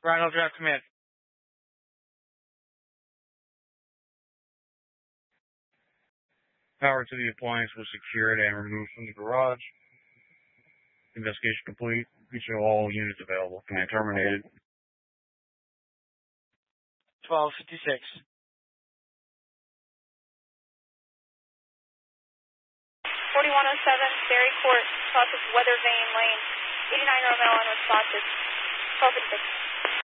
Rhino Drive Command. Power to the appliance was secured and removed from the garage. Investigation complete. We show all units available. Command terminated. 1256. 4107, Berry Court, south of Weather Vane Lane. 89 Romel unresponsive. 1256.